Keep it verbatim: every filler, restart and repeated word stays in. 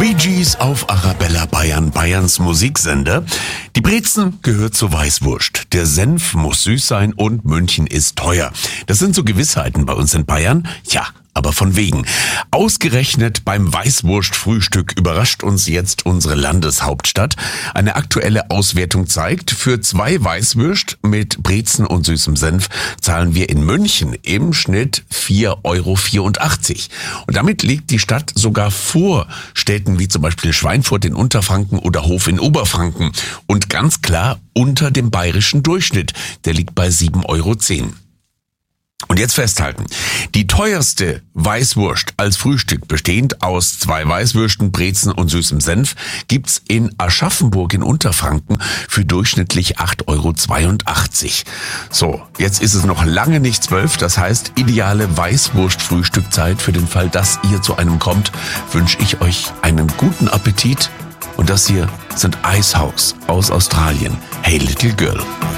Bee Gees auf Arabella Bayern, Bayerns Musiksender. Die Brezen gehört zur Weißwurst. Der Senf muss süß sein und München ist teuer. Das sind so Gewissheiten bei uns in Bayern. Ja, aber von wegen. Ausgerechnet beim Weißwurst-Frühstück überrascht uns jetzt unsere Landeshauptstadt. Eine aktuelle Auswertung zeigt, für zwei Weißwürst mit Brezen und süßem Senf zahlen wir in München im Schnitt vier Euro vierundachtzig. Und damit liegt die Stadt sogar vor Städten wie zum Beispiel Schweinfurt in Unterfranken oder Hof in Oberfranken. Und ganz klar unter dem bayerischen Durchschnitt. Der liegt bei sieben Euro zehn. Und jetzt festhalten, die teuerste Weißwurst als Frühstück, bestehend aus zwei Weißwürsten, Brezen und süßem Senf, gibt's in Aschaffenburg in Unterfranken für durchschnittlich acht Euro zweiundachtzig. So, jetzt ist es noch lange nicht zwölf, das heißt ideale Weißwurst-Frühstückzeit. Für den Fall, dass ihr zu einem kommt, wünsche ich euch einen guten Appetit. Und das hier sind Icehouse aus Australien. Hey Little Girl.